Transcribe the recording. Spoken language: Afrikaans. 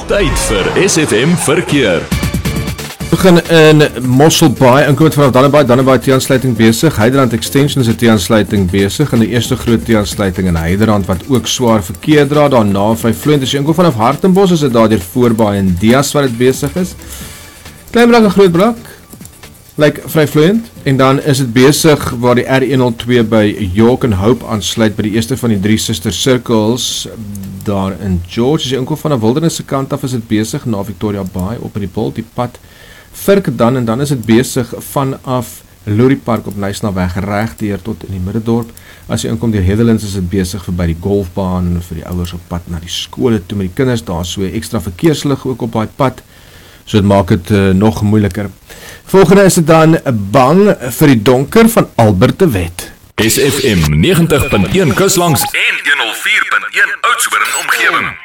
Tyd vir SFM Verkeer. We begin in Mosselbaai, inkomend vanaf Dannebaai T-aansluiting besig. Hyderrand Extension is 'n T-aansluiting besig en die eerste groot T-aansluiting in Hyderrand wat ook swaar verkeer dra, daarna vryvloeiend. As jy inkom vanaf Hartenbos is dit daardeur Voorbaai en Dias wat dit besig is. Kleinbrak en Grootbrak lyk vryvloeiend en dan is dit besig waar die R102 by York en Hope aansluit by die eerste van die 3 Sister Circles daar in George. As jy inkom vanaf Wildernis se kant af is dit besig na Victoria Bay op in die Bult, die pad Virk dan en dan is dit besig vanaf Lurie Park op Nysnaweg regdeur tot in die Middendorp. As jy inkom deur Heatherlands is dit besig verby die golfbaan vir die ouers op pad na die skole toe met die kinders. Daar so ekstra verkeerslig ook op daai pad. So dit maak dit nog moeiliker. Volgende is dit dan bang vir die donker van Albert de Wet. SFM 90.1 Kuslangs en 104.1 Oudtshoorn omgewing.